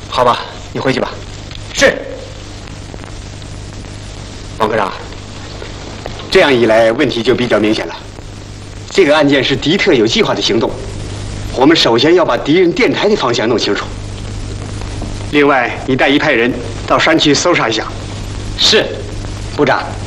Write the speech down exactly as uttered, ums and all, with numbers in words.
好吧，你回去吧。 是。 王科长，这样一来，问题就比较明显了。这个案件是敌特有计划的行动，我们首先要把敌人电台的方向弄清楚。另外，你带一派人到山区搜查一下。 是，部长。